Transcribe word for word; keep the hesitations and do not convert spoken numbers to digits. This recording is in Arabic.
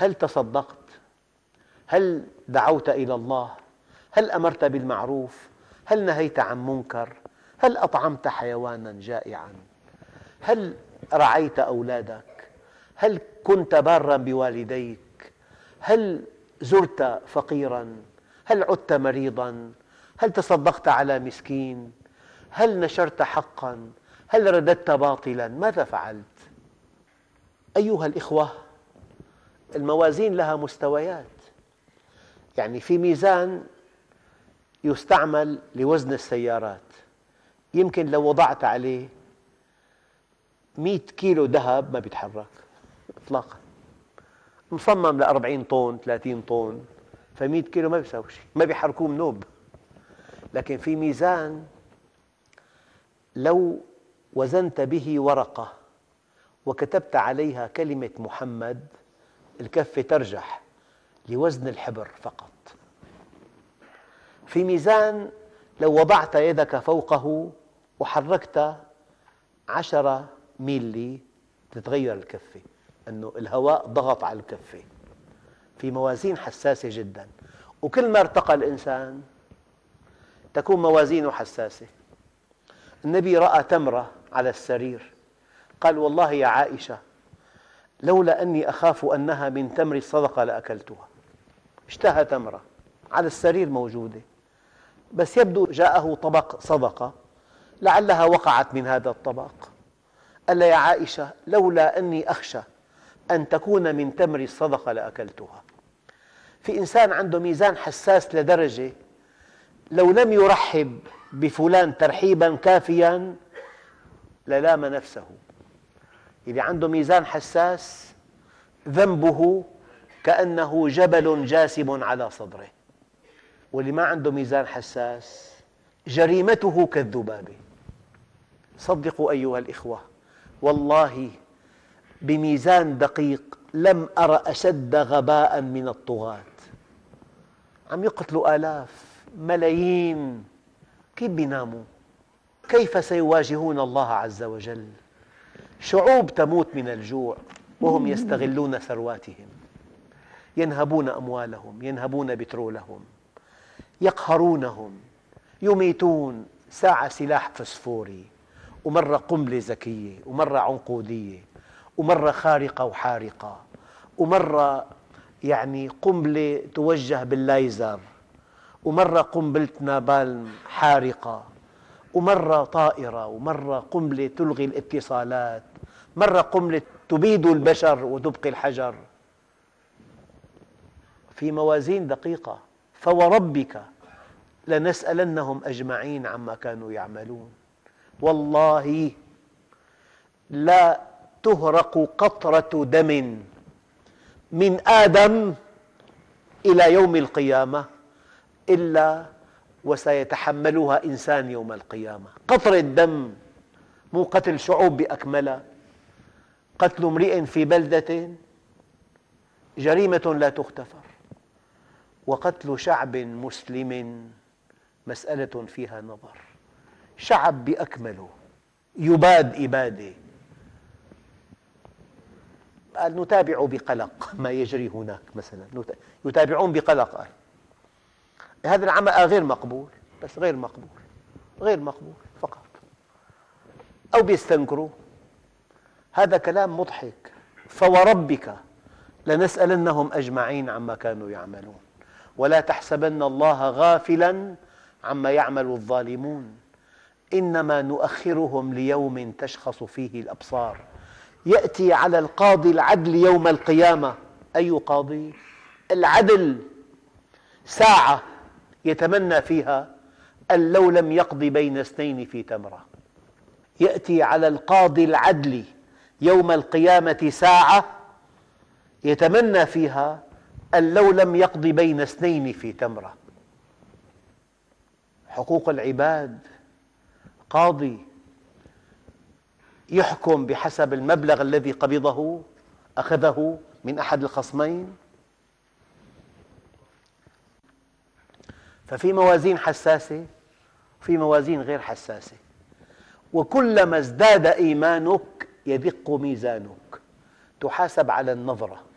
هل تصدقت؟ هل دعوت إلى الله؟ هل أمرت بالمعروف؟ هل نهيت عن منكر؟ هل أطعمت حيوانا جائعا؟ هل رعيت أولادك؟ هل كنت باراً بوالديك؟ هل زرت فقيراً؟ هل عدت مريضاً؟ هل تصدقت على مسكين؟ هل نشرت حقاً؟ هل رددت باطلاً؟ ماذا فعلت؟ أيها الإخوة، الموازين لها مستويات. يعني في ميزان يستعمل لوزن السيارات، يمكن لو وضعت عليه مئة كيلو ذهب ما بيتحرك إطلاقاً، مصمم لأربعين طن ثلاثين طن، فمئة كيلو ما بيساوي شيء، ما بيحركوه منوب. لكن في ميزان لو وزنت به ورقة وكتبت عليها كلمة محمد الكفة ترجح لوزن الحبر فقط. في ميزان لو وضعت يدك فوقه وحركت عشرة ميلي تتغير الكفة، أنه الهواء ضغط على الكفة. في موازين حساسة جدا، وكل ما ارتقى الإنسان تكون موازينه حساسة. النبي رأى تمرة على السرير، قال: والله يا عائشة لولا أني أخاف أنها من تمر الصدقة لأكلتها. اشتهى تمرة على السرير موجودة، بس يبدو جاءه طبق صدقة لعلها وقعت من هذا الطبق. قال: يا عائشة لولا أني أخشى أن تكون من تمر الصدقة لأكلتها. في إنسان عنده ميزان حساس لدرجة لو لم يرحب بفلان ترحيباً كافياً للام نفسه. اللي عنده ميزان حساس ذنبه كأنه جبل جاسم على صدره، واللي ما عنده ميزان حساس جريمته كالذبابة. صدقوا أيها الإخوة، والله بميزان دقيق لم أر أشد غباء من الطغاة. عم يقتلوا آلاف ملايين، كيف بيناموا؟ كيف سيواجهون الله عز وجل؟ شعوب تموت من الجوع وهم يستغلون ثرواتهم، ينهبون أموالهم، ينهبون بترولهم، يقهرونهم، يميتون، ساعة سلاح فسفوري، ومرة قنبلة ذكية، ومرة عنقودية، ومرة خارقة وحارقة، ومرة يعني قنبلة توجه بالليزر، ومرة قنبلة نابالم حارقة، ومرة طائرة، ومرة قنبلة تلغي الاتصالات، مرة قنبلة تبيد البشر وتبقي الحجر. في موازين دقيقة. فوربك لنسألنهم أجمعين عما كانوا يعملون. والله لا تهرق قطرة دم من آدم إلى يوم القيامة إلا وسيتحملها إنسان يوم القيامة. قطرة دم، مو قتل شعوب بأكملها. قتل امرئ في بلدة جريمة لا تغتفر، وقتل شعب مسلم مسألة فيها نظر. شعب بأكمله يباد إبادة. قال: نتابع بقلق ما يجري هناك مثلا، يتابعون بقلق. قال: هذا العمل غير مقبول، بس غير مقبول، غير مقبول فقط، أو بيستنكروا. هذا كلام مضحك. فوربك لنسألنهم أجمعين عما كانوا يعملون ولا تحسبن الله غافلاً عما يعمل الظالمون إنما نؤخرهم ليوم تشخص فيه الأبصار يأتي على القاضي العدل يوم القيامة. أي قاضي؟ العدل. ساعة يتمنى فيها أن لو لم يقض بين اثنين في تمرة. يأتي على القاضي العدل يوم القيامة ساعة يتمنى فيها أن لو لم يقض بين اثنين في تمرة. حقوق العباد. قاضي يحكم بحسب المبلغ الذي قبضه أخذه من أحد الخصمين. ففي موازين حساسة وفي موازين غير حساسة، وكلما ازداد إيمانك يدق ميزانك. تحاسب على النظرة.